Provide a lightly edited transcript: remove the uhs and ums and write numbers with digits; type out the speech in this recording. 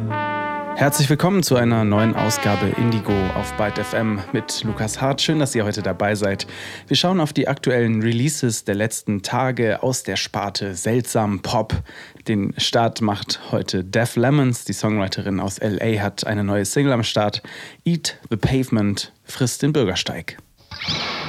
Herzlich willkommen zu einer neuen Ausgabe Indigo auf Byte FM mit Lukas Hart. Schön, dass ihr heute dabei seid. Wir schauen auf die aktuellen Releases der letzten Tage aus der Sparte seltsam Pop. Den Start macht heute Def Lemons, die Songwriterin aus LA, hat eine neue Single am Start. Eat the Pavement, frisst den Bürgersteig.